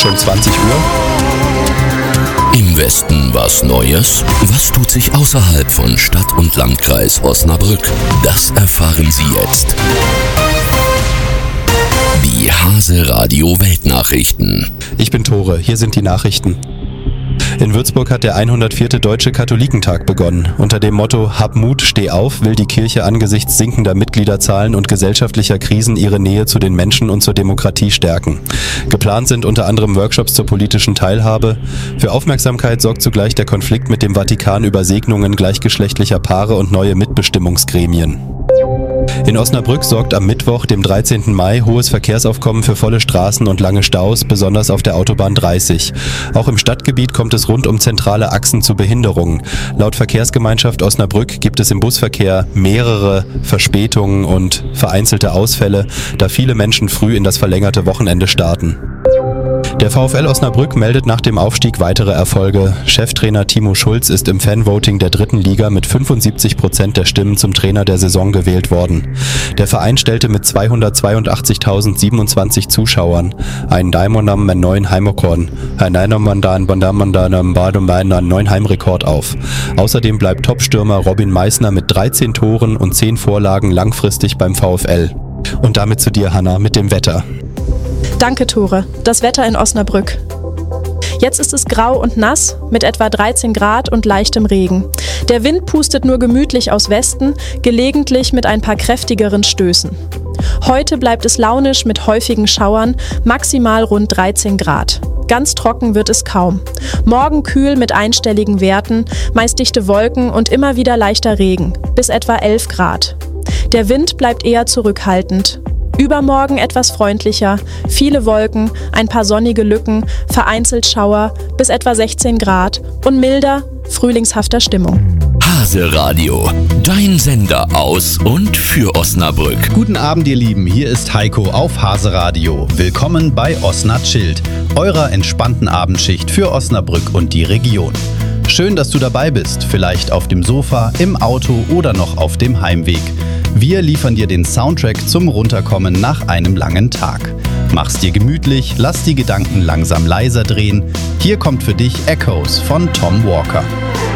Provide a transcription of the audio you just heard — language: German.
schon 20 Uhr. Im Westen was Neues? Was tut sich außerhalb von Stadt und Landkreis Osnabrück? Das erfahren Sie jetzt. Die Hase Radio Weltnachrichten. Ich bin Tore, hier sind die Nachrichten. In Würzburg hat der 104. Deutsche Katholikentag begonnen. Unter dem Motto „Hab Mut, steh auf" will die Kirche angesichts sinkender Mitgliederzahlen und gesellschaftlicher Krisen ihre Nähe zu den Menschen und zur Demokratie stärken. Geplant sind unter anderem Workshops zur politischen Teilhabe. Für Aufmerksamkeit sorgt zugleich der Konflikt mit dem Vatikan über Segnungen gleichgeschlechtlicher Paare und neue Mitbestimmungsgremien. In Osnabrück sorgt am Mittwoch, dem 13. Mai, hohes Verkehrsaufkommen für volle Straßen und lange Staus, besonders auf der Autobahn 30. Auch im Stadtgebiet kommt es rund um zentrale Achsen zu Behinderungen. Laut Verkehrsgemeinschaft Osnabrück gibt es im Busverkehr mehrere Verspätungen und vereinzelte Ausfälle, da viele Menschen früh in das verlängerte Wochenende starten. Der VfL Osnabrück meldet nach dem Aufstieg weitere Erfolge. Cheftrainer Timo Schulz ist im Fanvoting der 3. Liga mit 75% der Stimmen zum Trainer der Saison gewählt worden. Der Verein stellte mit 282.027 Zuschauern einen neuen Heimrekord auf. Außerdem bleibt Topstürmer Robin Meissner mit 13 Toren und 10 Vorlagen langfristig beim VfL. Und damit zu dir, Hanna, mit dem Wetter. Danke, Tore. Das Wetter in Osnabrück. Jetzt ist es grau und nass mit etwa 13 Grad und leichtem Regen. Der Wind pustet nur gemütlich aus Westen, gelegentlich mit ein paar kräftigeren Stößen. Heute bleibt es launisch mit häufigen Schauern, maximal rund 13 Grad. Ganz trocken wird es kaum. Morgen kühl mit einstelligen Werten, meist dichte Wolken und immer wieder leichter Regen, bis etwa 11 Grad. Der Wind bleibt eher zurückhaltend. Übermorgen etwas freundlicher, viele Wolken, ein paar sonnige Lücken, vereinzelt Schauer, bis etwa 16 Grad und milder, frühlingshafter Stimmung. Hase Radio, dein Sender aus und für Osnabrück. Guten Abend, ihr Lieben, hier ist Heiko auf Hase Radio. Willkommen bei Osna Chillt, eurer entspannten Abendschicht für Osnabrück und die Region. Schön, dass du dabei bist, vielleicht auf dem Sofa, im Auto oder noch auf dem Heimweg. Wir liefern dir den Soundtrack zum Runterkommen nach einem langen Tag. Mach's dir gemütlich, lass die Gedanken langsam leiser drehen. Hier kommt für dich Echoes von Tom Walker.